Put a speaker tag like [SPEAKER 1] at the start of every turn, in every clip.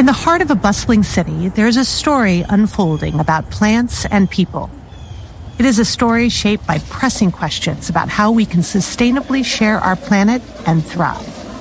[SPEAKER 1] In the heart of a bustling city, there's a story unfolding about plants and people. It is a story shaped by pressing questions about how we can sustainably share our planet and thrive.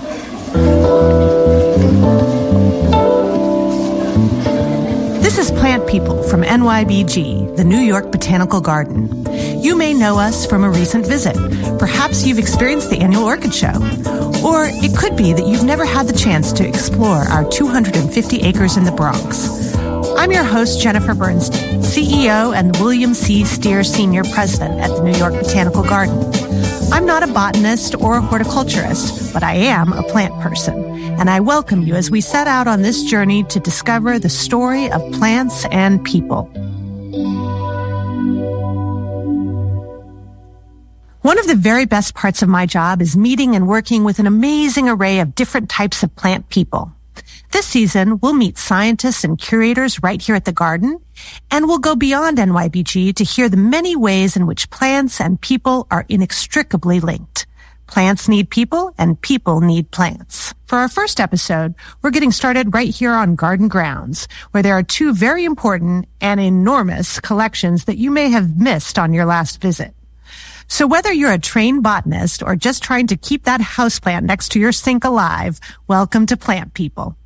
[SPEAKER 1] This is Plant People from NYBG, the New York Botanical Garden. You may know us from a recent visit. Perhaps you've experienced the annual orchid show. Or it could be that you've never had the chance to explore our 250 acres in the Bronx. I'm your host, Jennifer Bernstein, CEO and the William C. Steer Senior President at the New York Botanical Garden. I'm not a botanist or a horticulturist, but I am a plant person. And I welcome you as we set out on this journey to discover the story of plants and people. One of the very best parts of my job is meeting and working with an amazing array of different types of plant people. This season, we'll meet scientists and curators right here at the garden, and we'll go beyond NYBG to hear the many ways in which plants and people are inextricably linked. Plants need people, and people need plants. For our first episode, we're getting started right here on garden grounds, where there are two very important and enormous collections that you may have missed on your last visit. So whether you're a trained botanist or just trying to keep that houseplant next to your sink alive, welcome to Plant People.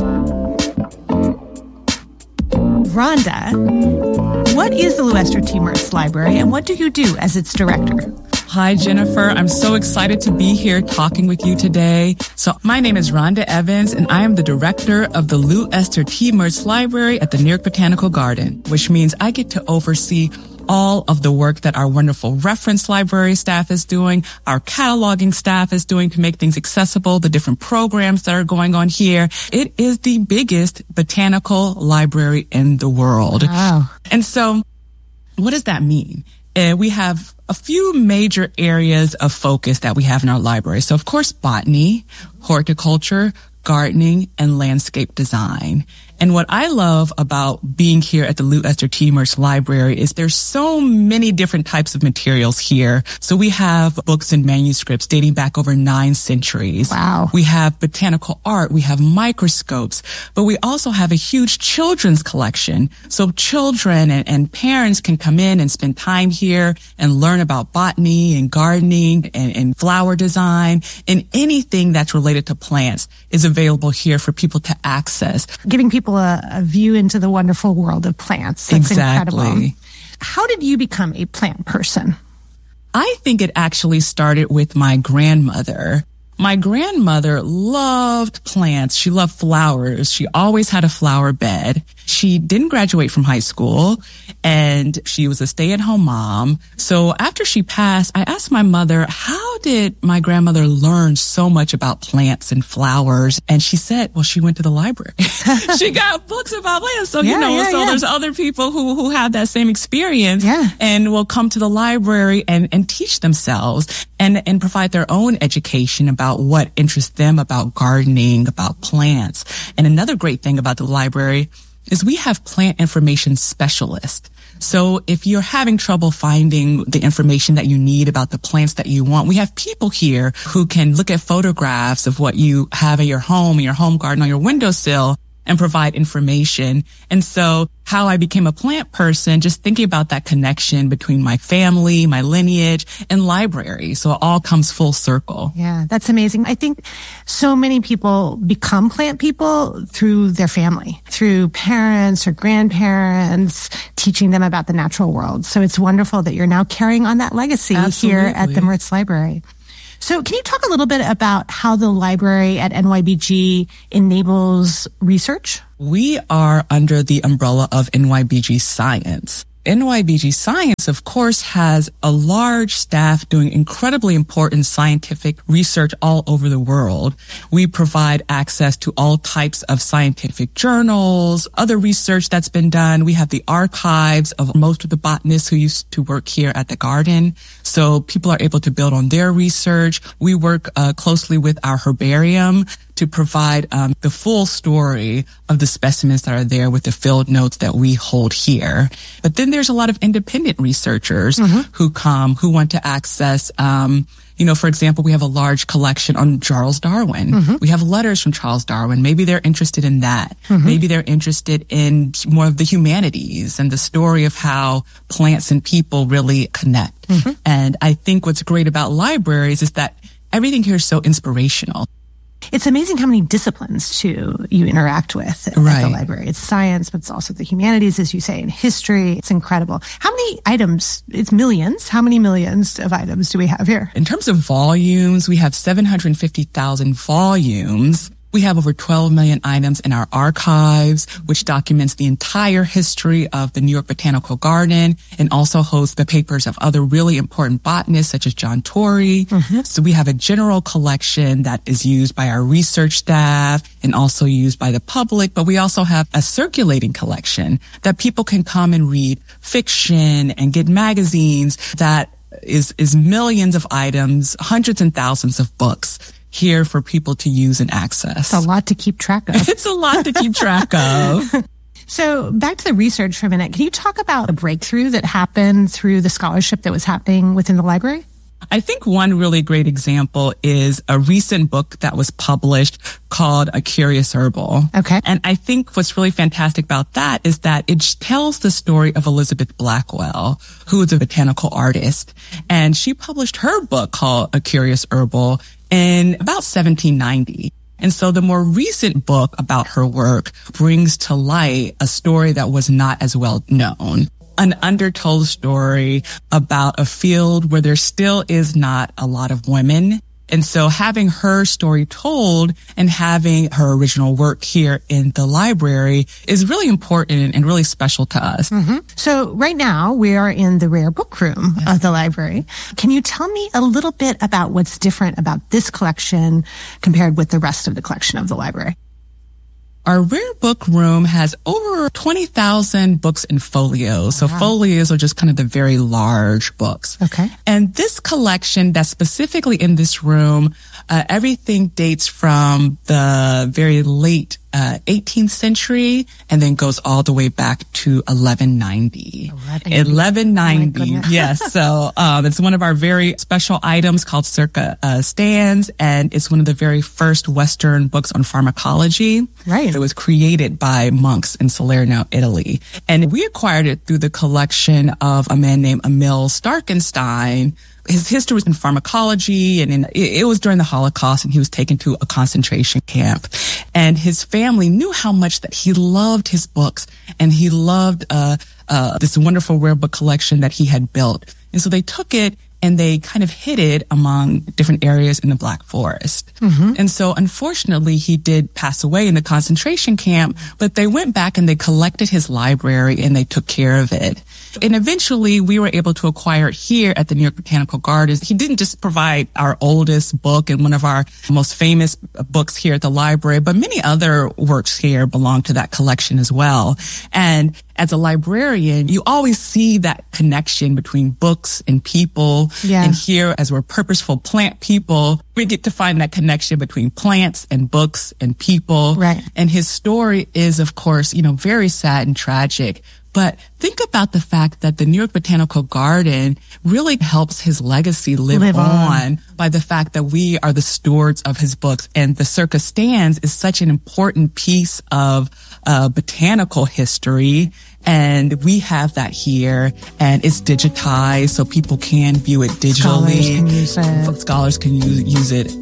[SPEAKER 1] Rhonda, what is the Lou Esther T. Mertz Library, and what do you do as its director?
[SPEAKER 2] Hi, Jennifer. I'm so excited to be here talking with you today. So my name is Rhonda Evans, and I am the director of the Lou Esther T. Mertz Library at the New York Botanical Garden, which means I get to oversee all of the work that our wonderful reference library staff is doing, our cataloging staff is doing to make things accessible, the different programs that are going on here. It is the biggest botanical library in the world.
[SPEAKER 1] Wow.
[SPEAKER 2] And so what does that mean? We have a few major areas of focus that we have in our library. So, of course, botany, horticulture, gardening, and landscape design. And what I love about being here at the Lou Esther T. Mertz Library is there's so many different types of materials here. So we have books and manuscripts dating back over 9 centuries.
[SPEAKER 1] Wow.
[SPEAKER 2] We have botanical art. We have microscopes. But we also have a huge children's collection. So children and parents can come in and spend time here and learn about botany and gardening and flower design, and anything that's related to plants is available here for people to access.
[SPEAKER 1] Giving people a view into the wonderful world of plants. That's
[SPEAKER 2] exactly.
[SPEAKER 1] Incredible. How did you become a plant person?
[SPEAKER 2] I think it actually started with my grandmother. My grandmother loved plants. She loved flowers. She always had a flower bed. She didn't graduate from high school, and she was a stay-at-home mom. So after she passed, I asked my mother, how did my grandmother learn so much about plants and flowers? And she said, well, she went to the library. She got books about plants. So, there's other people who have that same experience and will come to the library and teach themselves and provide their own education about what interests them about gardening, about plants. And another great thing about the library is we have plant information specialists. So if you're having trouble finding the information that you need about the plants that you want, we have people here who can look at photographs of what you have in your home garden, on your windowsill, and provide information. And so how I became a plant person, just thinking about that connection between my family, my lineage, and library. So it all comes full circle.
[SPEAKER 1] Yeah, that's amazing. I think so many people become plant people through their family, through parents or grandparents, teaching them about the natural world. So it's wonderful that you're now carrying on that legacy here at the Mertz Library. So can you talk a little bit about how the library at NYBG enables research?
[SPEAKER 2] We are under the umbrella of NYBG Science. NYBG Science, of course, has a large staff doing incredibly important scientific research all over the world. We provide access to all types of scientific journals, other research that's been done. We have the archives of most of the botanists who used to work here at the garden. So people are able to build on their research. We work closely with our herbarium to provide the full story of the specimens that are there with the field notes that we hold here. But then there's a lot of independent researchers who come, who want to access For example, we have a large collection on Charles Darwin. We have letters from Charles Darwin. Maybe they're interested in that. Maybe they're interested in more of the humanities and the story of how plants and people really connect. And I think what's great about libraries is that everything here is so inspirational.
[SPEAKER 1] It's amazing how many disciplines, too, you interact with at the library. It's science, but it's also the humanities, as you say, and history. It's incredible. How many items? It's millions. How many millions of items do we have here?
[SPEAKER 2] In terms of volumes, we have 750,000 volumes. We have over 12 million items in our archives, which documents the entire history of the New York Botanical Garden and also hosts the papers of other really important botanists such as John Torrey. So we have a general collection that is used by our research staff and also used by the public, but we also have a circulating collection that people can come and read fiction and get magazines that is millions of items, hundreds and thousands of books here for people to use and access.
[SPEAKER 1] It's a lot to keep track of.
[SPEAKER 2] It's a lot to keep track of.
[SPEAKER 1] So back to the research for a minute. Can you talk about the breakthrough that happened through the scholarship that was happening within the library?
[SPEAKER 2] I think one really great example is a recent book that was published called A Curious Herbal.
[SPEAKER 1] Okay.
[SPEAKER 2] And I think what's really fantastic about that is that it tells the story of Elizabeth Blackwell, who is a botanical artist. And she published her book called A Curious Herbal in about 1790. And so the more recent book about her work brings to light a story that was not as well known. An undertold story about a field where there still is not a lot of women. And so having her story told and having her original work here in the library is really important and really special to us.
[SPEAKER 1] So right now we are in the rare book room of the library. Can you tell me a little bit about what's different about this collection compared with the rest of the collection of the library?
[SPEAKER 2] Our rare book room has over 20,000 books in folios. So folios are just kind of the very large books.
[SPEAKER 1] Okay.
[SPEAKER 2] And this collection that's specifically in this room, everything dates from the very late 18th century and then goes all the way back to 1190. 1190. Yes. So, it's one of our very special items called Circa Stands, and it's one of the very first Western books on pharmacology.
[SPEAKER 1] Right.
[SPEAKER 2] It was created by monks in Salerno, Italy. And we acquired it through the collection of a man named Emil Starkenstein. His history was in pharmacology, and it was during the Holocaust, and he was taken to a concentration camp. And his family knew how much that he loved his books, and he loved this wonderful rare book collection that he had built. And so they took it and they kind of hid it among different areas in the Black Forest. And so unfortunately, he did pass away in the concentration camp, but they went back and they collected his library and they took care of it. And eventually we were able to acquire it here at the New York Botanical Gardens. He didn't just provide our oldest book and one of our most famous books here at the library, but many other works here belong to that collection as well. And as a librarian, you always see that connection between books and people.
[SPEAKER 1] Yeah.
[SPEAKER 2] And here, as we're purposeful plant people, we get to find that connection between plants and books and people.
[SPEAKER 1] Right.
[SPEAKER 2] And his story is, of course, very sad and tragic. But think about the fact that the New York Botanical Garden really helps his legacy live on by the fact that we are the stewards of his books. And the Circa Stands is such an important piece of botanical history. And we have that here, and it's digitized so people can view it digitally.
[SPEAKER 1] Scholars can use it.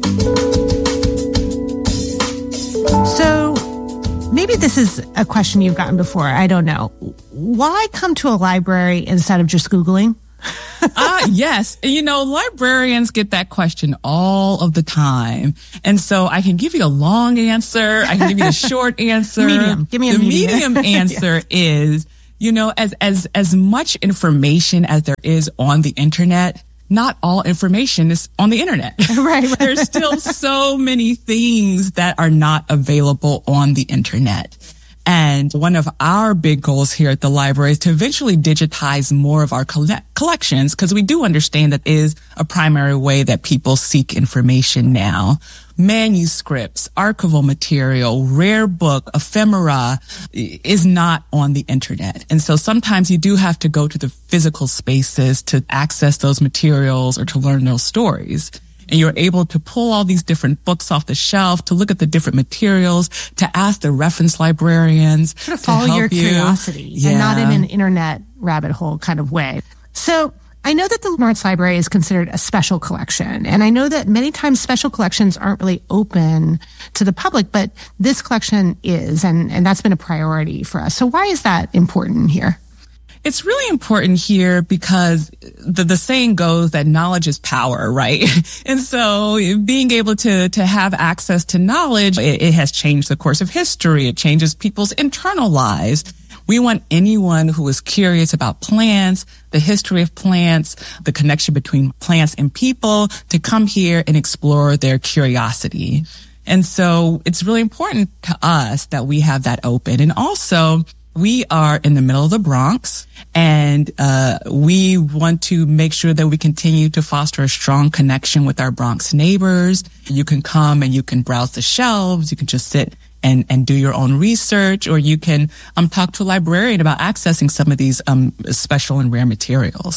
[SPEAKER 1] So maybe this is a question you've gotten before. I don't know. Why come to a library instead of just Googling?
[SPEAKER 2] Yes. Librarians get that question all of the time. And so I can give you a long answer. I can give you a short answer.
[SPEAKER 1] Medium. Give me a
[SPEAKER 2] medium answer is, as much information as there is on the internet, not all information is on the internet.
[SPEAKER 1] Right.
[SPEAKER 2] There's still so many things that are not available on the internet. And one of our big goals here at the library is to eventually digitize more of our collections, because we do understand that is a primary way that people seek information now. Manuscripts, archival material, rare book, ephemera is not on the internet. And so sometimes you do have to go to the physical spaces to access those materials or to learn those stories. and you're able to pull all these different books off the shelf, to look at the different materials, to ask the reference librarians.
[SPEAKER 1] Sort of follow your curiosity and not in an internet rabbit hole kind of way. So I know that the Lawrence Library is considered a special collection, and I know that many times special collections aren't really open to the public, but this collection is, and that's been a priority for us. So why is that important here?
[SPEAKER 2] It's really important here because the saying goes that knowledge is power, right? And so being able to have access to knowledge, it has changed the course of history. It changes people's internal lives. We want anyone who is curious about plants, the history of plants, the connection between plants and people, to come here and explore their curiosity. And so it's really important to us that we have that open. And also, we are in the middle of the Bronx, and we want to make sure that we continue to foster a strong connection with our Bronx neighbors. You can come and you can browse the shelves. You can just sit and do your own research, or you can talk to a librarian about accessing some of these special and rare materials.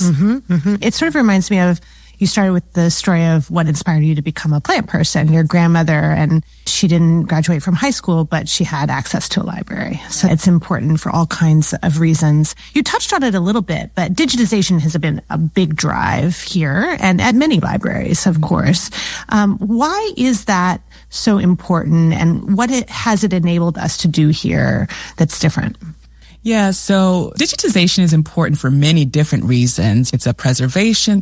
[SPEAKER 1] It sort of reminds me of, you started with the story of what inspired you to become a plant person, your grandmother, and she didn't graduate from high school, but she had access to a library. So it's important for all kinds of reasons. You touched on it a little bit, but digitization has been a big drive here and at many libraries, of course. Why is that so important, and what has it enabled us to do here that's different?
[SPEAKER 2] Yeah, so digitization is important for many different reasons. It's a preservation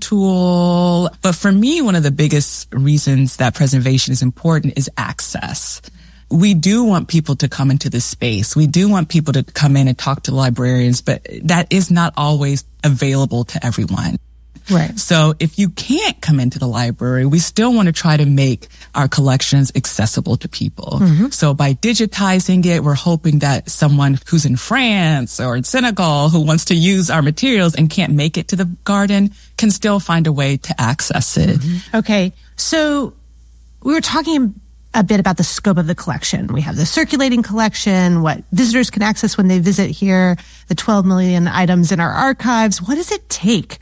[SPEAKER 2] tool. But for me, one of the biggest reasons that preservation is important is access. We do want people to come into this space. We do want people to come in and talk to librarians, but that is not always available to everyone.
[SPEAKER 1] Right.
[SPEAKER 2] So if you can't come into the library, we still want to try to make our collections accessible to people. So by digitizing it, we're hoping that someone who's in France or in Senegal who wants to use our materials and can't make it to the garden can still find a way to access it.
[SPEAKER 1] Okay. So we were talking a bit about the scope of the collection. We have the circulating collection, what visitors can access when they visit here, the 12 million items in our archives. What does it take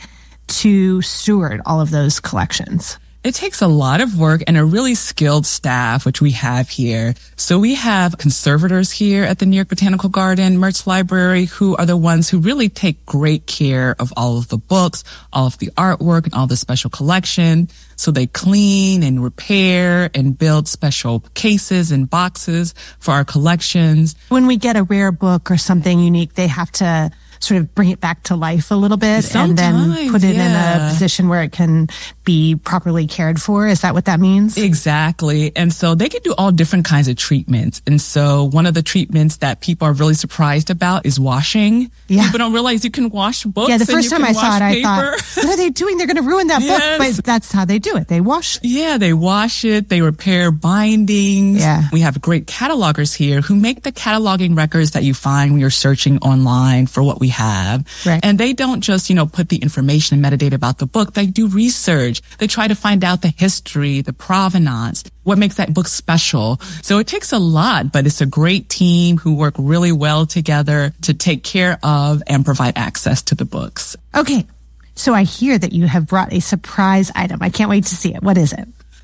[SPEAKER 1] to steward all of those collections?
[SPEAKER 2] It takes a lot of work and a really skilled staff, which we have here. So we have conservators here at the New York Botanical Garden, Mertz Library, who are the ones who really take great care of all of the books, all of the artwork, and all the special collection. So they clean and repair and build special cases and boxes for our collections.
[SPEAKER 1] When we get a rare book or something unique, they have to sort of bring it back to life a little bit and then put it in a position where it can be properly cared for. Is that what that means?
[SPEAKER 2] Exactly. And so they can do all different kinds of treatments. And so one of the treatments that people are really surprised about is washing.
[SPEAKER 1] Yeah.
[SPEAKER 2] People don't realize you can wash books.
[SPEAKER 1] Yeah, the first time I saw it,
[SPEAKER 2] paper.
[SPEAKER 1] I thought, what are they doing? They're going to ruin that book. But that's how they do it. They wash.
[SPEAKER 2] Yeah, they wash it. They repair bindings.
[SPEAKER 1] Yeah.
[SPEAKER 2] We have great catalogers here who make the cataloging records that you find when you're searching online for what we have.
[SPEAKER 1] Right.
[SPEAKER 2] And they don't just, put the information and metadata about the book. They do research. They try to find out the history, the provenance, what makes that book special. So it takes a lot, but it's a great team who work really well together to take care of and provide access to the books.
[SPEAKER 1] Okay. So I hear that you have brought a surprise item. I can't wait to see it. What is it?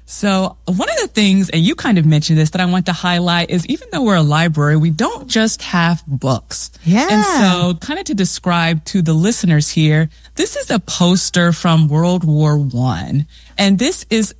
[SPEAKER 2] So one of the things, and you kind of mentioned this, that I want to highlight is even though we're a library, we don't just have books.
[SPEAKER 1] Yeah.
[SPEAKER 2] And so kind of to describe to the listeners here, this is a poster from World War I. And this is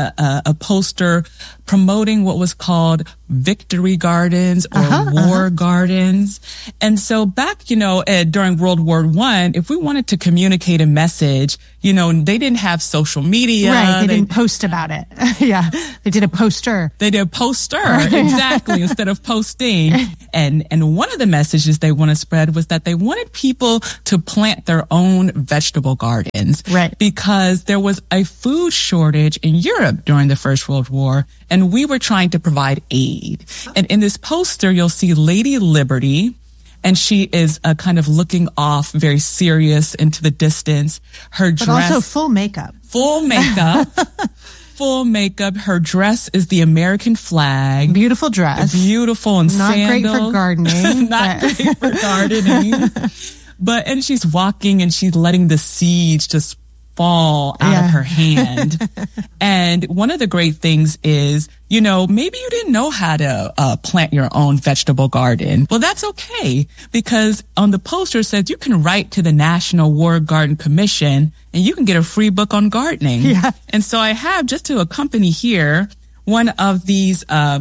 [SPEAKER 2] a poster promoting what was called victory gardens or war gardens. And so back, during World War I, if we wanted to communicate a message, they didn't have social media.
[SPEAKER 1] Right. They didn't post about it. Yeah. They did a poster.
[SPEAKER 2] They did a poster. Exactly. Instead of posting. And one of the messages they want to spread was that they wanted people to plant their own vegetable gardens.
[SPEAKER 1] Right.
[SPEAKER 2] Because there was a food shortage in Europe during the First World War, and we were trying to provide aid. And in this poster, you'll see Lady Liberty, and she is kind of looking off, very serious into the distance. Her dress,
[SPEAKER 1] but also full makeup.
[SPEAKER 2] Full makeup. Full makeup. Her dress is the American flag.
[SPEAKER 1] Beautiful dress.
[SPEAKER 2] Beautiful and
[SPEAKER 1] not
[SPEAKER 2] sandals.
[SPEAKER 1] Great for gardening.
[SPEAKER 2] Not great for gardening. And she's walking and she's letting the seeds just fall out of her hand. And one of the great things is, you know, maybe you didn't know how to plant your own vegetable garden. Well, that's okay, because on the poster it says you can write to the National War Garden Commission and you can get a free book on gardening.
[SPEAKER 1] Yeah.
[SPEAKER 2] And so I have, just to accompany here, one of these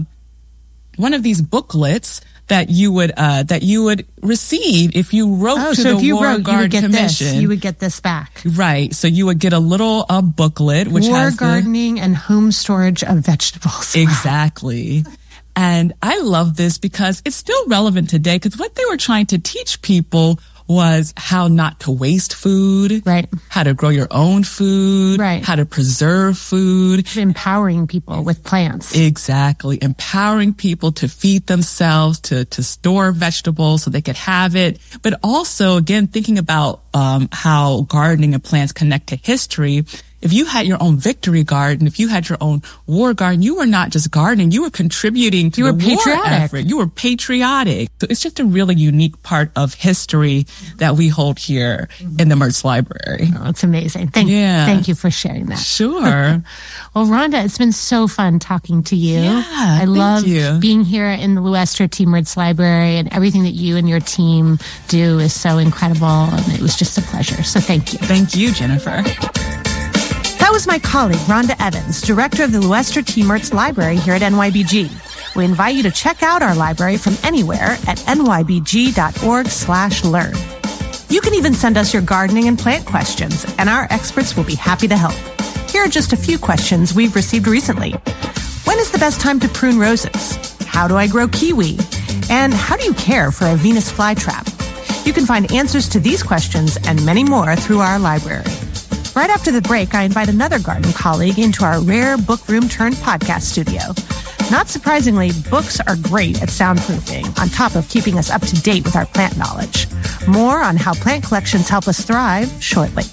[SPEAKER 2] booklets that you would receive if you wrote to the War Garden Commission.
[SPEAKER 1] You would get this back.
[SPEAKER 2] Right. So you would get a little booklet which
[SPEAKER 1] War
[SPEAKER 2] has
[SPEAKER 1] gardening and home storage of vegetables.
[SPEAKER 2] Exactly. And I love this because it's still relevant today, because what they were trying to teach people was how not to waste food,
[SPEAKER 1] right?
[SPEAKER 2] How to grow your own food,
[SPEAKER 1] right?
[SPEAKER 2] How to preserve food.
[SPEAKER 1] Empowering people with plants.
[SPEAKER 2] Exactly. Empowering people to feed themselves, to store vegetables so they could have it. But also, again, thinking about how gardening and plants connect to history. If you had your own victory garden, if you had your own war garden, you were not just gardening, you were contributing to the war effort. You were patriotic. So it's just a really unique part of history that we hold here in the Mertz Library.
[SPEAKER 1] Oh, it's amazing. Thank you for sharing that.
[SPEAKER 2] Sure.
[SPEAKER 1] Well, Rhonda, it's been so fun talking to you.
[SPEAKER 2] Yeah,
[SPEAKER 1] I love being here in the Luestro T. Mertz Library, and everything that you and your team do is so incredible, and it was just a pleasure. So thank you.
[SPEAKER 2] Thank you, Jennifer.
[SPEAKER 1] That was my colleague, Rhonda Evans, director of the Luestro T. Mertz Library here at NYBG. We invite you to check out our library from anywhere at nybg.org/learn. You can even send us your gardening and plant questions, and our experts will be happy to help. Here are just a few questions we've received recently. When is the best time to prune roses? How do I grow kiwi? And how do you care for a Venus flytrap? You can find answers to these questions and many more through our library. Right after the break, I invite another garden colleague into our rare book room turned podcast studio. Not surprisingly, books are great at soundproofing, on top of keeping us up to date with our plant knowledge. More on how plant collections help us thrive shortly.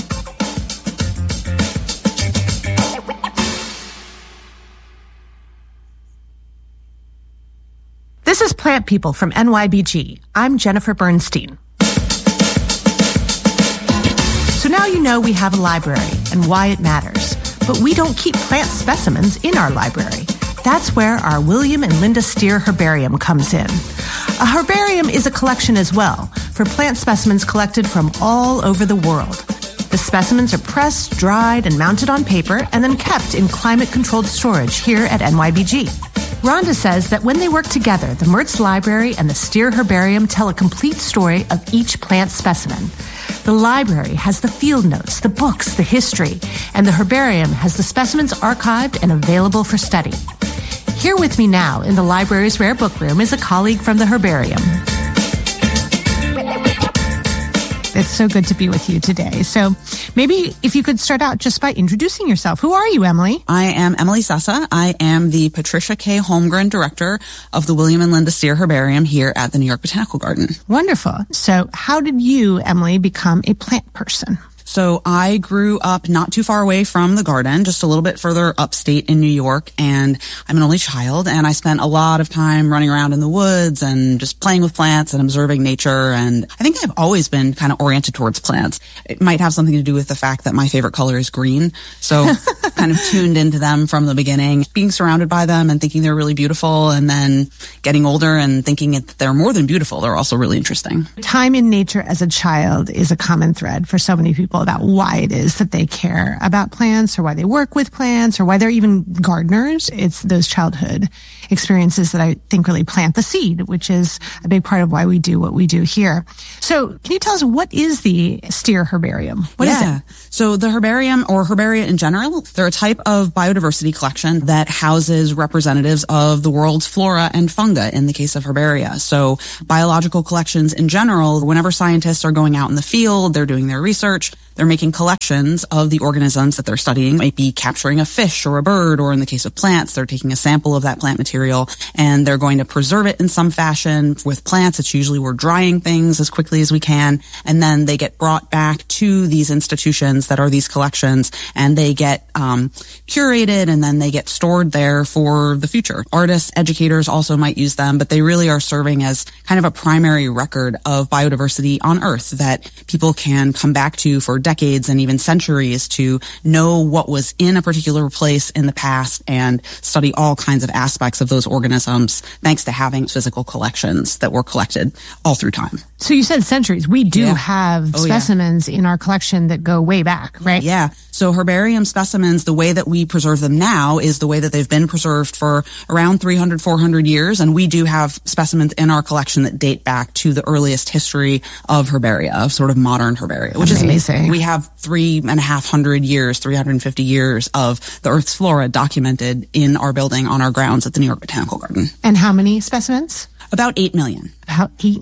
[SPEAKER 1] This is Plant People from NYBG. I'm Jennifer Bernstein. So now you know we have a library and why it matters. But we don't keep plant specimens in our library. That's where our William and Linda Steer Herbarium comes in. A herbarium is a collection as well, for plant specimens collected from all over the world. The specimens are pressed, dried, and mounted on paper, and then kept in climate-controlled storage here at NYBG. Rhonda says that when they work together, the Mertz Library and the Steer Herbarium tell a complete story of each plant specimen. The library has the field notes, the books, the history, and the herbarium has the specimens archived and available for study. Here with me now in the library's rare book room is a colleague from the herbarium. It's so good to be with you today. So maybe if you could start out just by introducing yourself. Who are you, Emily?
[SPEAKER 3] I am Emily Sessa. I am the Patricia K. Holmgren Director of the William and Linda Steer Herbarium here at the New York Botanical Garden.
[SPEAKER 1] Wonderful. So how did you, Emily, become a plant person?
[SPEAKER 3] So I grew up not too far away from the garden, just a little bit further upstate in New York, and I'm an only child, and I spent a lot of time running around in the woods and just playing with plants and observing nature, and I think I've always been kind of oriented towards plants. It might have something to do with the fact that my favorite color is green, so kind of tuned into them from the beginning, being surrounded by them and thinking they're really beautiful, and then getting older and thinking that they're more than beautiful, they're also really interesting.
[SPEAKER 1] Time in nature as a child is a common thread for so many people about why it is that they care about plants or why they work with plants or why they're even gardeners. It's those childhood experiences that I think really plant the seed, which is a big part of why we do what we do here. So can you tell us, what is the Steer Herbarium? What is it?
[SPEAKER 3] So the herbarium, or herbaria in general, they're a type of biodiversity collection that houses representatives of the world's flora and fungi in the case of herbaria. So biological collections in general, whenever scientists are going out in the field, they're doing their research, they're making collections of the organisms that they're studying. Might be capturing a fish or a bird, or in the case of plants, they're taking a sample of that plant material and they're going to preserve it in some fashion. With plants, it's usually we're drying things as quickly as we can, and then they get brought back to these institutions that are these collections, and they get curated, and then they get stored there for the future. Artists, educators also might use them, but they really are serving as kind of a primary record of biodiversity on Earth that people can come back to for decades and even centuries to know what was in a particular place in the past and study all kinds of aspects of those organisms thanks to having physical collections that were collected all through time.
[SPEAKER 1] So you said centuries. We do have specimens in our collection that go way back, right?
[SPEAKER 3] Yeah. So herbarium specimens, the way that we preserve them now is the way that they've been preserved for around 300, 400 years. And we do have specimens in our collection that date back to the earliest history of herbaria, of sort of modern herbaria, which is amazing. We have 350 years of the Earth's flora documented in our building on our grounds at the New York Botanical Garden.
[SPEAKER 1] And how many specimens?
[SPEAKER 3] About 8 million.
[SPEAKER 1] About 8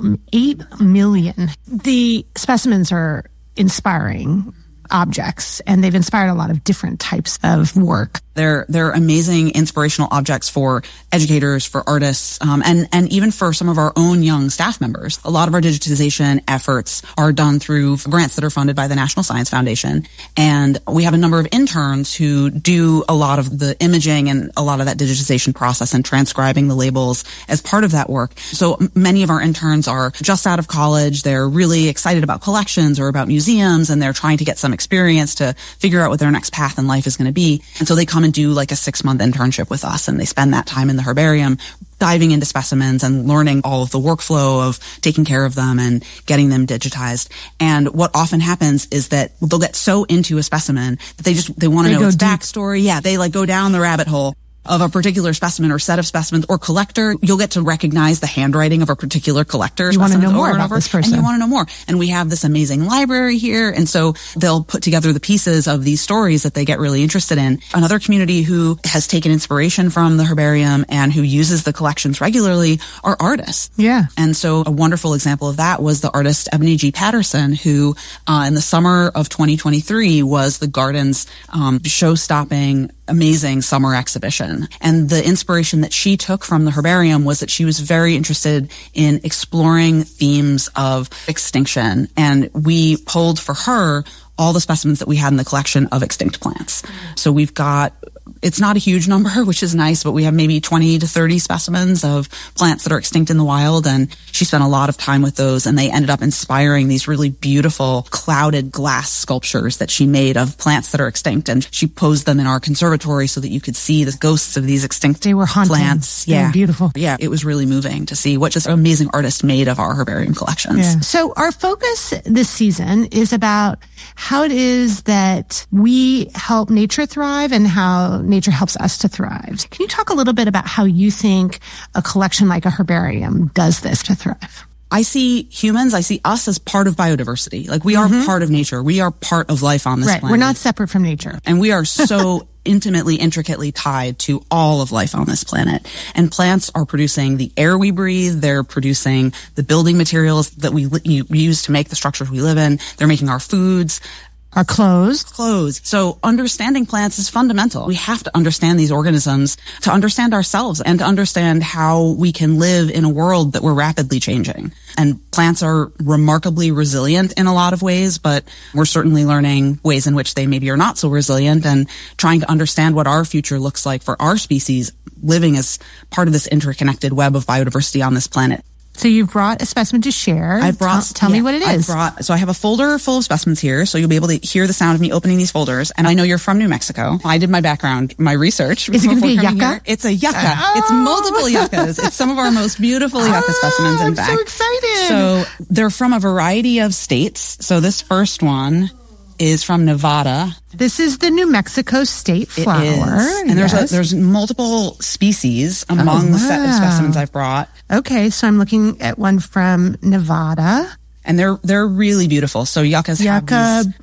[SPEAKER 1] million. The specimens are inspiring objects, and they've inspired a lot of different types of work.
[SPEAKER 3] They're amazing inspirational objects for educators, for artists, and even for some of our own young staff members. A lot of our digitization efforts are done through grants that are funded by the National Science Foundation. And we have a number of interns who do a lot of the imaging and a lot of that digitization process and transcribing the labels as part of that work. So many of our interns are just out of college. They're really excited about collections or about museums, and they're trying to get some experience to figure out what their next path in life is going to be. And so they come and do like a 6-month internship with us, and they spend that time in the herbarium diving into specimens and learning all of the workflow of taking care of them and getting them digitized. And what often happens is that they'll get so into a specimen that they want to know its backstory. Yeah, they like go down the rabbit hole of a particular specimen or set of specimens or collector. You'll get to recognize the handwriting of a particular collector.
[SPEAKER 1] You want to know more about this person.
[SPEAKER 3] And you want to know more. And we have this amazing library here. And so they'll put together the pieces of these stories that they get really interested in. Another community who has taken inspiration from the herbarium and who uses the collections regularly are artists.
[SPEAKER 1] Yeah.
[SPEAKER 3] And so a wonderful example of that was the artist Ebony G. Patterson, who in the summer of 2023 was the Garden's show-stopping amazing summer exhibition. And the inspiration that she took from the herbarium was that she was very interested in exploring themes of extinction. And we pulled for her all the specimens that we had in the collection of extinct plants. So we've got, it's not a huge number, which is nice, but we have maybe 20 to 30 specimens of plants that are extinct in the wild. And she spent a lot of time with those, and they ended up inspiring these really beautiful clouded glass sculptures that she made of plants that are extinct. And she posed them in our conservatory so that you could see the ghosts of these extinct
[SPEAKER 1] They were haunting.
[SPEAKER 3] plants.
[SPEAKER 1] Yeah. Beautiful.
[SPEAKER 3] Yeah. It was really moving to see what just an amazing artist made of our herbarium collections.
[SPEAKER 1] Yeah. So our focus this season is about how it is that we help nature thrive and how nature helps us to thrive. Can you talk a little bit about how you think a collection like a herbarium does this to thrive?
[SPEAKER 3] I see us as part of biodiversity. Like we are part of nature. We are part of life on this planet.
[SPEAKER 1] We're not separate from nature.
[SPEAKER 3] And we are so intricately tied to all of life on this planet. And plants are producing the air we breathe. They're producing the building materials that we use to make the structures we live in. They're making our foods.
[SPEAKER 1] Our clothes.
[SPEAKER 3] So understanding plants is fundamental. We have to understand these organisms to understand ourselves and to understand how we can live in a world that we're rapidly changing. And plants are remarkably resilient in a lot of ways, but we're certainly learning ways in which they maybe are not so resilient and trying to understand what our future looks like for our species living as part of this interconnected web of biodiversity on this planet.
[SPEAKER 1] So you've brought a specimen to share. Tell me what it is.
[SPEAKER 3] So I have a folder full of specimens here, so you'll be able to hear the sound of me opening these folders. And I know you're from New Mexico. I did my research.
[SPEAKER 1] Is it going to be a yucca?
[SPEAKER 3] Here. It's a yucca. Oh. It's multiple yuccas. It's some of our most beautiful yucca specimens, in fact.
[SPEAKER 1] I'm so excited.
[SPEAKER 3] So they're from a variety of states. So this first one is from Nevada.
[SPEAKER 1] This is the New Mexico state flower.
[SPEAKER 3] It is. And there's multiple species among the set of specimens I've brought.
[SPEAKER 1] Okay, so I'm looking at one from Nevada.
[SPEAKER 3] And they're really beautiful. So yuccas have these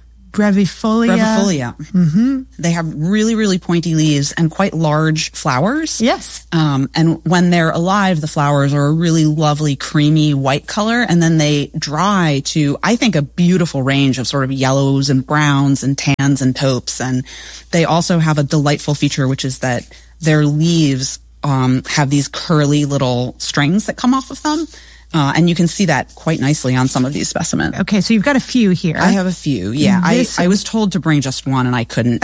[SPEAKER 1] brevifolia.
[SPEAKER 3] Mm-hmm. They have really, really pointy leaves and quite large flowers.
[SPEAKER 1] Yes.
[SPEAKER 3] And when they're alive, the flowers are a really lovely, creamy white color. And then they dry to, I think, a beautiful range of sort of yellows and browns and tans and taupes. And they also have a delightful feature, which is that their leaves have these curly little strings that come off of them. And you can see that quite nicely on some of these specimens.
[SPEAKER 1] Okay, so you've got a few here.
[SPEAKER 3] I have a few, yeah. I was told to bring just one and I couldn't.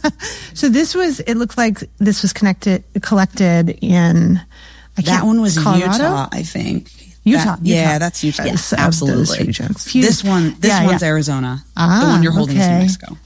[SPEAKER 1] So it looks like this was collected in,
[SPEAKER 3] that one was
[SPEAKER 1] Colorado?
[SPEAKER 3] Utah, I think.
[SPEAKER 1] Utah.
[SPEAKER 3] That's Utah. Yes, absolutely. This one's Arizona. The one you're holding is New Mexico.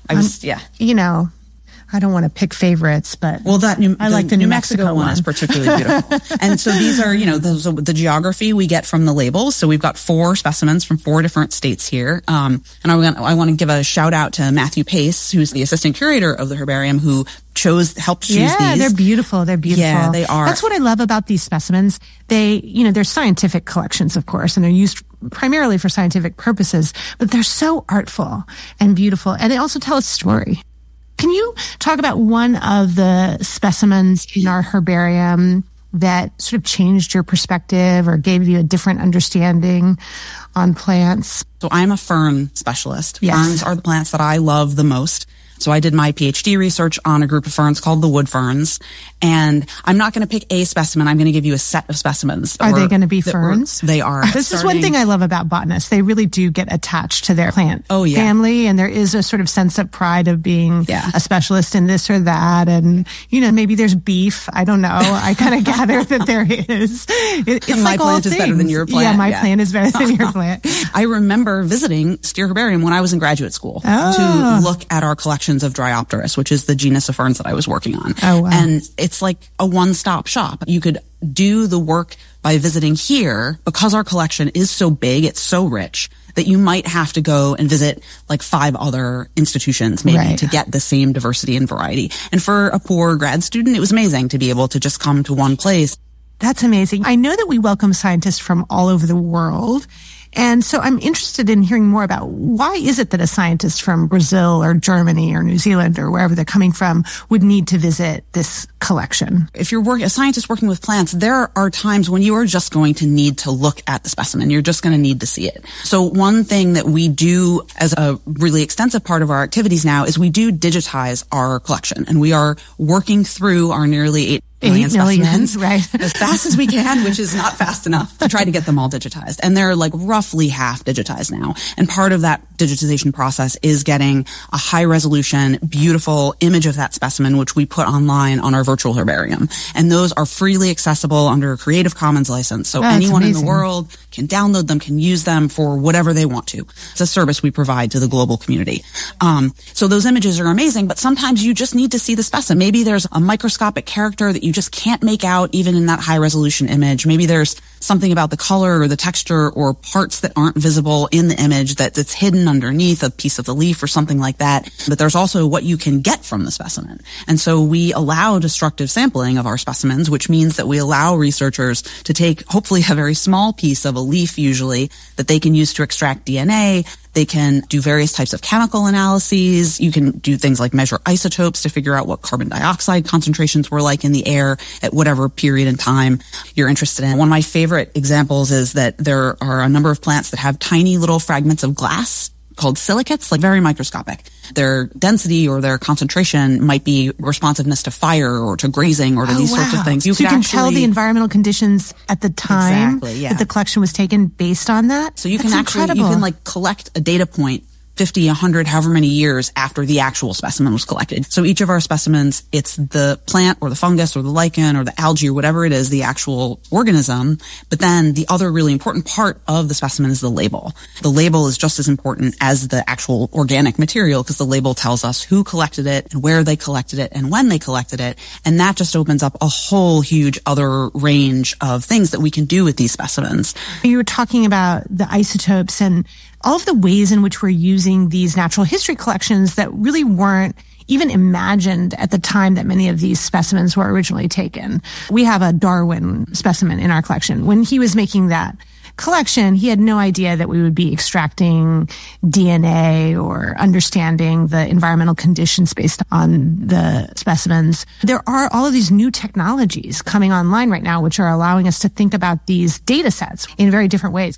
[SPEAKER 1] I don't want to pick favorites, but
[SPEAKER 3] I like the New Mexico one is particularly beautiful. And so these are, the geography we get from the labels. So we've got 4 specimens from 4 different states here. And I want to give a shout out to Matthew Pace, who's the assistant curator of the herbarium, who helped choose these.
[SPEAKER 1] Yeah, they're beautiful.
[SPEAKER 3] Yeah, they are.
[SPEAKER 1] That's what I love about these specimens. They're scientific collections, of course, and they're used primarily for scientific purposes, but they're so artful and beautiful. And they also tell a story. Can you talk about one of the specimens in our herbarium that sort of changed your perspective or gave you a different understanding on plants?
[SPEAKER 3] So I'm a fern specialist.
[SPEAKER 1] Yes.
[SPEAKER 3] Ferns are the plants that I love the most. So I did my PhD research on a group of ferns called the wood ferns. And I'm not going to pick a specimen. I'm going to give you a set of specimens.
[SPEAKER 1] Are they going to be ferns?
[SPEAKER 3] They are.
[SPEAKER 1] This is one thing I love about botanists. They really do get attached to their plant family. And there is a sort of sense of pride of being a specialist in this or that. And, maybe there's beef. I don't know. I kind of gather that there is. It's
[SPEAKER 3] my
[SPEAKER 1] like
[SPEAKER 3] plant is better than your plant.
[SPEAKER 1] Yeah, my plant is better than your plant.
[SPEAKER 3] I remember visiting Steere Herbarium when I was in graduate school to look at our collections of Dryopteris, which is the genus of ferns that I was working on.
[SPEAKER 1] Oh, wow.
[SPEAKER 3] And it's like a one-stop shop. You could do the work by visiting here because our collection is so big, it's so rich, that you might have to go and visit like 5 other institutions maybe to get the same diversity and variety. And for a poor grad student, it was amazing to be able to just come to one place.
[SPEAKER 1] That's amazing. I know that we welcome scientists from all over the world. And so I'm interested in hearing more about why is it that a scientist from Brazil or Germany or New Zealand or wherever they're coming from would need to visit this collection?
[SPEAKER 3] If you're a scientist working with plants, there are times when you are just going to need to look at the specimen. You're just going to need to see it. So one thing that we do as a really extensive part of our activities now is we do digitize our collection. And we are working through our nearly 8 million specimens as fast as we can, which is not fast enough to try to get them all digitized. And they're like roughly half digitized now. And part of that digitization process is getting a high resolution, beautiful image of that specimen, which we put online on our virtual herbarium. And those are freely accessible under a Creative Commons license. So anyone in the world can download them, can use them for whatever they want to. It's a service we provide to the global community. So those images are amazing, but sometimes you just need to see the specimen. Maybe there's a microscopic character that you just can't make out even in that high resolution image. Maybe there's something about the color or the texture or parts that aren't visible in the image that's hidden underneath a piece of the leaf or something like that. But there's also what you can get from the specimen. And so we allow destructive sampling of our specimens, which means that we allow researchers to take hopefully a very small piece of a leaf usually that they can use to extract DNA. They can do various types of chemical analyses. You can do things like measure isotopes to figure out what carbon dioxide concentrations were like in the air at whatever period in time you're interested in. One of my favorite examples is that there are a number of plants that have tiny little fragments of glass called silicates, like very microscopic. Their density or their concentration might be responsiveness to fire or to grazing or to these sorts of things.
[SPEAKER 1] So you can tell the environmental conditions at the time that the collection was taken based on that?
[SPEAKER 3] So you can like collect a data point 50, 100, however many years after the actual specimen was collected. So each of our specimens, it's the plant or the fungus or the lichen or the algae or whatever it is, the actual organism. But then the other really important part of the specimen is the label. The label is just as important as the actual organic material because the label tells us who collected it and where they collected it and when they collected it. And that just opens up a whole huge other range of things that we can do with these specimens.
[SPEAKER 1] You were talking about the isotopes and all of the ways in which we're using these natural history collections that really weren't even imagined at the time that many of these specimens were originally taken. We have a Darwin specimen in our collection. When he was making that collection, he had no idea that we would be extracting DNA or understanding the environmental conditions based on the specimens. There are all of these new technologies coming online right now, which are allowing us to think about these data sets in very different ways.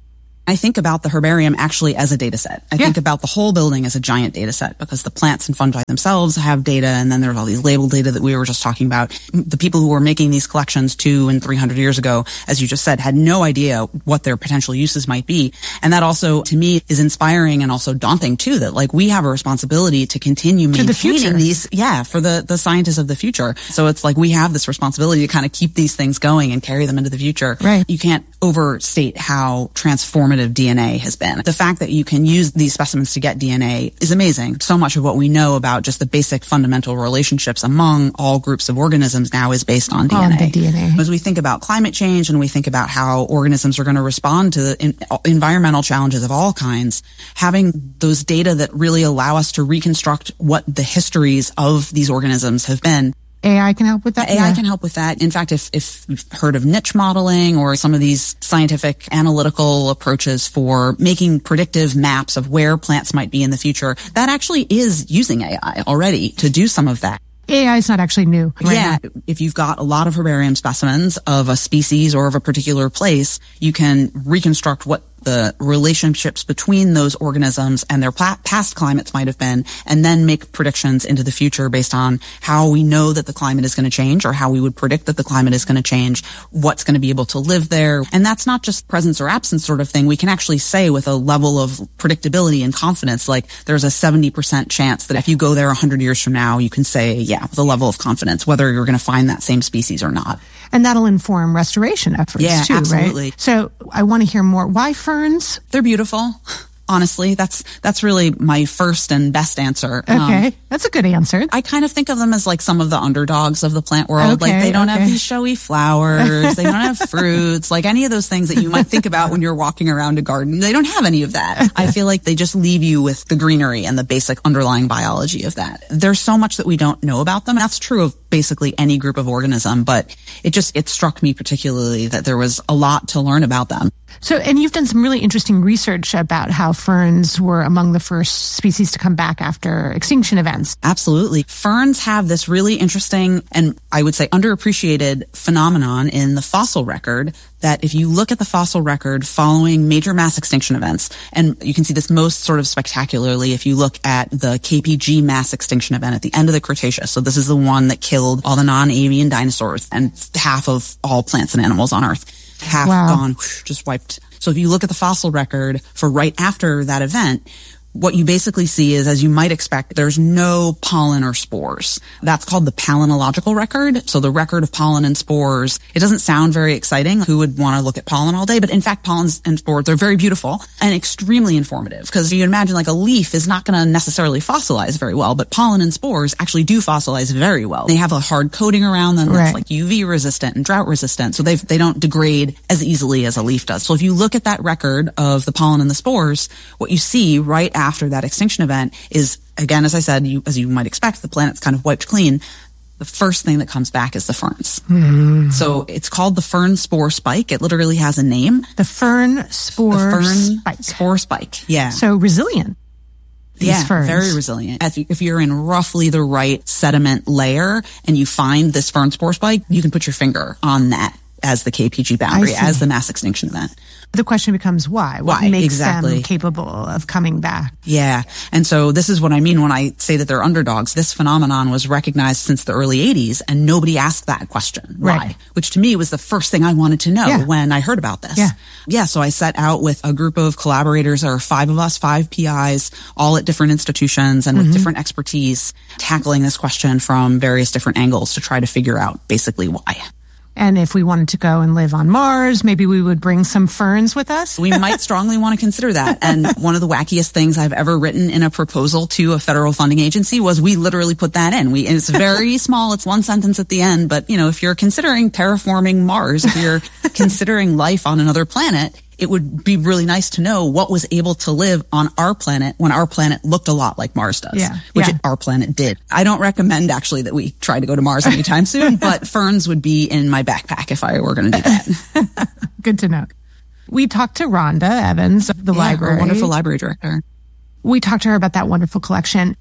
[SPEAKER 3] I think about the herbarium actually as a data set. I think about the whole building as a giant data set because the plants and fungi themselves have data, and then there's all these labeled data that we were just talking about. The people who were making these collections 200 and 300 years ago, as you just said, had no idea what their potential uses might be. And that also, to me, is inspiring and also daunting too, that like we have a responsibility to continue maintaining these, for the scientists of the future. So it's like we have this responsibility to kind of keep these things going and carry them into the future.
[SPEAKER 1] Right.
[SPEAKER 3] You can't overstate how transformative DNA has been. The fact that you can use these specimens to get DNA is amazing. So much of what we know about just the basic fundamental relationships among all groups of organisms now is based on DNA.
[SPEAKER 1] The DNA.
[SPEAKER 3] As we think about climate change and we think about how organisms are going to respond to the environmental challenges of all kinds, having those data that really allow us to reconstruct what the histories of these organisms have been.
[SPEAKER 1] AI can help with that?
[SPEAKER 3] AI can help with that. In fact, if you've heard of niche modeling or some of these scientific analytical approaches for making predictive maps of where plants might be in the future, that actually is using AI already to do some of that.
[SPEAKER 1] AI is not actually new.
[SPEAKER 3] Right? Yeah. If you've got a lot of herbarium specimens of a species or of a particular place, you can reconstruct what the relationships between those organisms and their past climates might have been, and then make predictions into the future based on how we know that the climate is going to change or how we would predict that the climate is going to change, what's going to be able to live there. And that's not just presence or absence sort of thing. We can actually say with a level of predictability and confidence, like there's a 70% chance that if you go there 100 years from now, you can say, with a level of confidence, whether you're going to find that same species or not.
[SPEAKER 1] And that'll inform restoration efforts too,
[SPEAKER 3] absolutely.
[SPEAKER 1] Right? So I want to hear more. Why ferns?
[SPEAKER 3] They're beautiful. Honestly, that's really my first and best answer.
[SPEAKER 1] Okay. That's a good answer.
[SPEAKER 3] I kind of think of them as like some of the underdogs of the plant world.
[SPEAKER 1] Okay,
[SPEAKER 3] like they don't have these showy flowers. They don't have fruits, like any of those things that you might think about when you're walking around a garden. They don't have any of that. I feel like they just leave you with the greenery and the basic underlying biology of that. There's so much that we don't know about them. That's true of basically any group of organism, but it struck me particularly that there was a lot to learn about them.
[SPEAKER 1] So, and you've done some really interesting research about how ferns were among the first species to come back after extinction events.
[SPEAKER 3] Absolutely. Ferns have this really interesting and I would say underappreciated phenomenon in the fossil record that if you look at the fossil record following major mass extinction events, and you can see this most sort of spectacularly if you look at the KPG mass extinction event at the end of the Cretaceous. So this is the one that killed all the non-avian dinosaurs and half of all plants and animals on Earth. Half gone, just wiped. So if you look at the fossil record for right after that event, what you basically see is, as you might expect, there's no pollen or spores. That's called the palynological record. So the record of pollen and spores. It doesn't sound very exciting. Who would want to look at pollen all day? But in fact, pollen and spores are very beautiful and extremely informative, because you imagine like a leaf is not going to necessarily fossilize very well, but pollen and spores actually do fossilize very well. They have a hard coating around them that's like UV resistant and drought resistant. So they don't degrade as easily as a leaf does. So if you look at that record of the pollen and the spores, what you see right after that extinction event is, again, as I said, as you might expect, the planet's kind of wiped clean. The first thing that comes back is the ferns. Mm. So it's called the fern spore spike. It literally has a name.
[SPEAKER 1] The fern spore spike.
[SPEAKER 3] Spore spike. Yeah.
[SPEAKER 1] So resilient. These ferns.
[SPEAKER 3] Very resilient. If you're in roughly the right sediment layer and you find this fern spore spike, you can put your finger on that as the KPG boundary, as the mass extinction event.
[SPEAKER 1] The question becomes why? What makes them capable of coming back?
[SPEAKER 3] Yeah. And so this is what I mean when I say that they're underdogs. This phenomenon was recognized since the early 80s, and nobody asked that question. Why? Which to me was the first thing I wanted to know when I heard about this. Yeah. So I set out with a group of collaborators. There are 5 of us, 5 PIs, all at different institutions and with different expertise, tackling this question from various different angles to try to figure out basically why.
[SPEAKER 1] And if we wanted to go and live on Mars, maybe we would bring some ferns with us.
[SPEAKER 3] We might strongly want to consider that. And one of the wackiest things I've ever written in a proposal to a federal funding agency was we literally put that in. And it's very small. It's 1 sentence at the end. But, if you're considering terraforming Mars, if you're considering life on another planet, it would be really nice to know what was able to live on our planet when our planet looked a lot like Mars does, which our planet did. I don't recommend actually that we try to go to Mars anytime soon, but ferns would be in my backpack if I were going to do that.
[SPEAKER 1] Good to know. We talked to Rhonda Evans of the library.
[SPEAKER 3] Our wonderful library director.
[SPEAKER 1] We talked to her about that wonderful collection.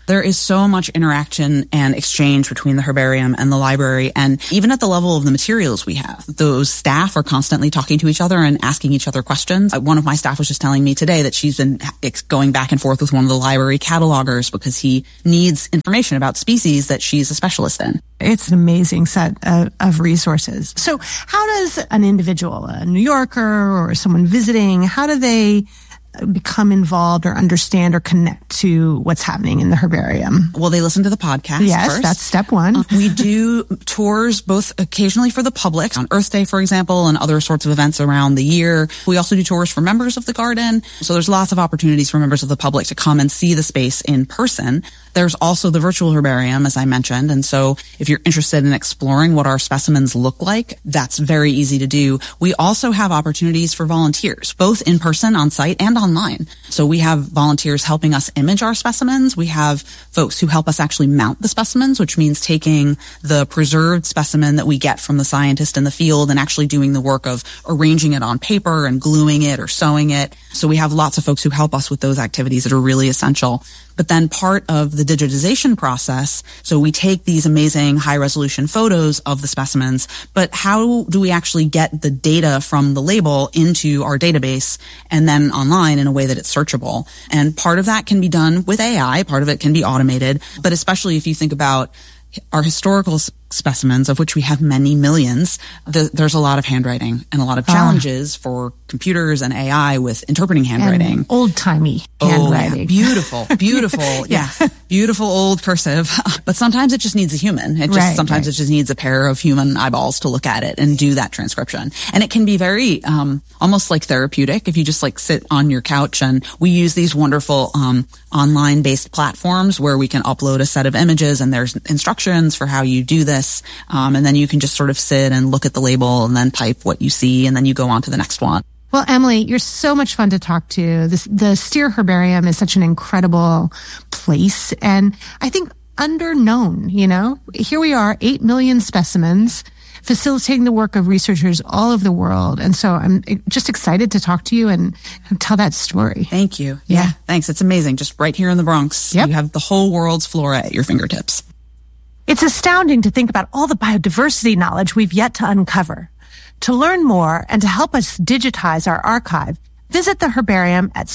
[SPEAKER 3] There is so much interaction and exchange between the herbarium and the library. And even at the level of the materials we have, those staff are constantly talking to each other and asking each other questions. One of my staff was just telling me today that she's been going back and forth with one of the library catalogers because he needs information about species that she's a specialist in.
[SPEAKER 1] It's an amazing set of resources. So how does an individual, a New Yorker or someone visiting, how do they become involved or understand or connect to what's happening in the herbarium?
[SPEAKER 3] Well, they listen to the podcast first.
[SPEAKER 1] That's step one.
[SPEAKER 3] We do tours both occasionally for the public on Earth Day, for example, and other sorts of events around the year. We also do tours for members of the garden. So there's lots of opportunities for members of the public to come and see the space in person. There's also the virtual herbarium, as I mentioned. And so if you're interested in exploring what our specimens look like, that's very easy to do. We also have opportunities for volunteers, both in person on site and online. So we have volunteers helping us image our specimens. We have folks who help us actually mount the specimens, which means taking the preserved specimen that we get from the scientist in the field and actually doing the work of arranging it on paper and gluing it or sewing it. So we have lots of folks who help us with those activities that are really essential. But then part of the digitization process, so we take these amazing high-resolution photos of the specimens, but how do we actually get the data from the label into our database and then online in a way that it's searchable? And part of that can be done with AI, part of it can be automated, but especially if you think about our historical specimens, of which we have many millions, there's a lot of handwriting and a lot of challenges for computers and AI with interpreting handwriting.
[SPEAKER 1] Old-timey handwriting.
[SPEAKER 3] Yeah. Beautiful. Yeah. Beautiful old cursive. But sometimes it just needs a human. It just needs a pair of human eyeballs to look at it and do that transcription. And it can be very, almost like therapeutic if you just like sit on your couch, and we use these wonderful, online based platforms where we can upload a set of images and there's instructions for how you do this. And then you can just sort of sit and look at the label and then type what you see, and then you go on to the next one.
[SPEAKER 1] Well, Emily, you're so much fun to talk to. The Steere Herbarium is such an incredible place, and I think underknown, Here we are, 8 million specimens, facilitating the work of researchers all over the world. And so I'm just excited to talk to you and tell that story.
[SPEAKER 3] Thank you. Yeah. Thanks. It's amazing. Just right here in the Bronx, You have the whole world's flora at your fingertips.
[SPEAKER 1] It's astounding to think about all the biodiversity knowledge we've yet to uncover. To learn more and to help us digitize our archive, visit the herbarium at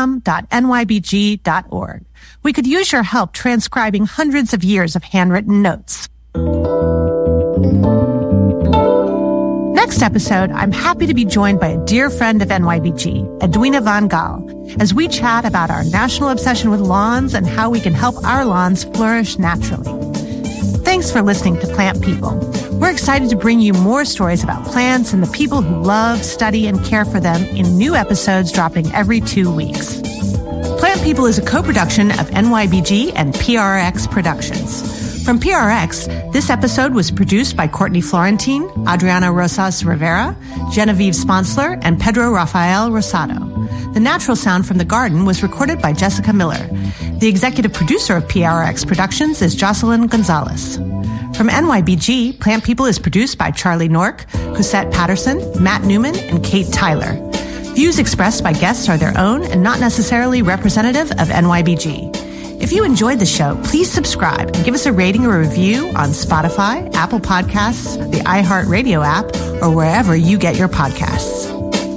[SPEAKER 1] sweetgum.nybg.org. We could use your help transcribing hundreds of years of handwritten notes. Next episode, I'm happy to be joined by a dear friend of NYBG, Edwina Van Gaal, as we chat about our national obsession with lawns and how we can help our lawns flourish naturally. Thanks for listening to Plant People. We're excited to bring you more stories about plants and the people who love, study, and care for them in new episodes dropping every 2 weeks. Plant People is a co-production of NYBG and PRX Productions. From PRX, this episode was produced by Courtney Florentine, Adriana Rosas Rivera, Genevieve Sponsler, and Pedro Rafael Rosado. The natural sound from the garden was recorded by Jessica Miller. The executive producer of PRX Productions is Jocelyn Gonzalez. From NYBG, Plant People is produced by Charlie Nork, Cosette Patterson, Matt Newman, and Kate Tyler. Views expressed by guests are their own and not necessarily representative of NYBG. If you enjoyed the show, please subscribe and give us a rating or review on Spotify, Apple Podcasts, the iHeartRadio app, or wherever you get your podcasts.